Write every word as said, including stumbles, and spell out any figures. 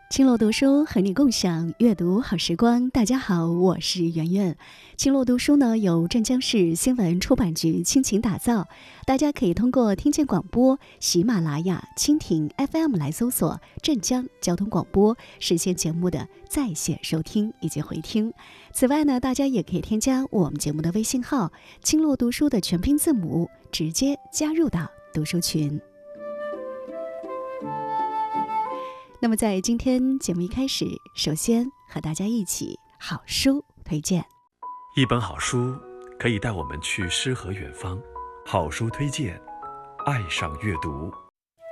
青落读书和你共享阅读好时光。大家好，我是圆圆。青落读书呢由镇江市新闻出版局倾情打造，大家可以通过听见广播、喜马拉雅、蜻蜓 F M 来搜索镇江交通广播，实现节目的在线收听以及回听。此外呢，大家也可以添加我们节目的微信号青落读书的全拼字母，直接加入到读书群。那么在今天节目一开始，首先和大家一起好书推荐。 一本好书可以带我们去诗和远方，好书推荐，爱上阅读。